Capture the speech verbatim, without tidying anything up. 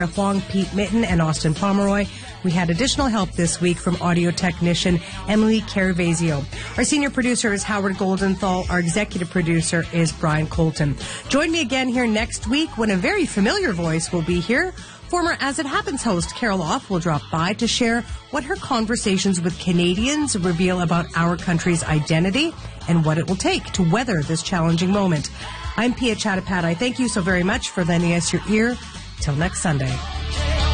Huang, Pete Mitten, and Austin Pomeroy. We had additional help this week from audio technician Emily Caravasio. Our senior producer is Howard Goldenthal. Our executive producer is Brian Colton. Join me again here next week when a very familiar voice will be here. Former As It Happens host Carol Off will drop by to share what her conversations with Canadians reveal about our country's identity and what it will take to weather this challenging moment. I'm Pia Chattopadhyay. Thank you so very much for lending us your ear. Till next Sunday.